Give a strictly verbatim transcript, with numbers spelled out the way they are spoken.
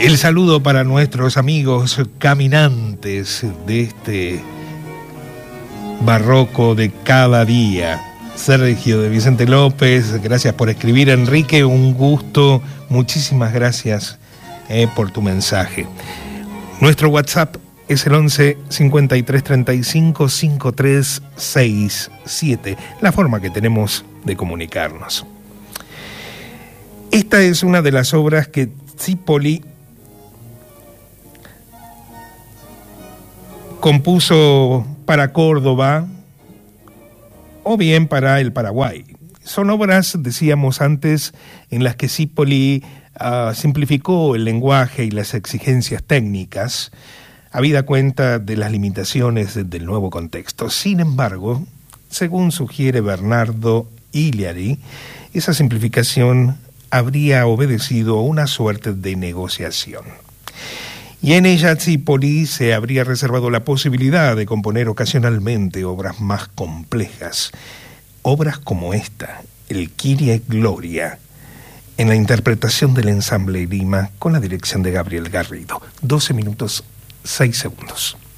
El saludo para nuestros amigos caminantes de este barroco de cada día. Sergio de Vicente López, gracias por escribir. Enrique, un gusto, muchísimas gracias eh, por tu mensaje. Nuestro WhatsApp es el once cincuenta y tres treinta y cinco cincuenta y tres sesenta y siete, la forma que tenemos de comunicarnos. Esta es una de las obras que Zipoli compuso para Córdoba o bien para el Paraguay. Son obras, decíamos antes, en las que Zipoli uh, simplificó el lenguaje y las exigencias técnicas, habida cuenta de las limitaciones del nuevo contexto. Sin embargo, según sugiere Bernardo Iliari, esa simplificación habría obedecido a una suerte de negociación. Y en ella Zipoli se habría reservado la posibilidad de componer ocasionalmente obras más complejas, obras como esta, el Kyrie Gloria, en la interpretación del ensamble Lima con la dirección de Gabriel Garrido. doce minutos, seis segundos.